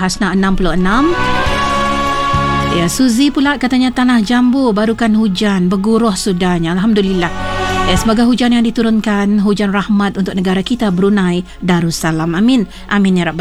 Hasna 66. Ya, Suzy pula katanya Tanah Jambu barukan hujan, berguruh sudahnya. Alhamdulillah. Semoga hujan yang diturunkan hujan rahmat untuk negara kita Brunei Darussalam. Amin. Amin ya rabbal